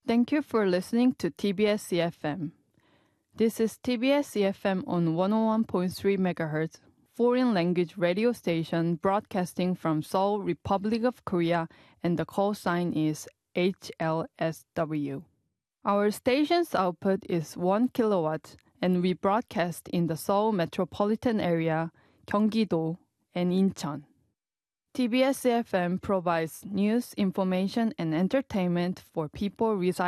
Thank you for listening to TBS EFM. This is TBS EFM on 101.3 MHz, foreign language radio station broadcasting from Seoul, Republic of Korea, and the call sign is HLSW. Our station's output is 1 kilowatt, and we broadcast in the Seoul metropolitan area, Gyeonggi-do, and Incheon. TBS EFM provides news, information, and entertainment for people residing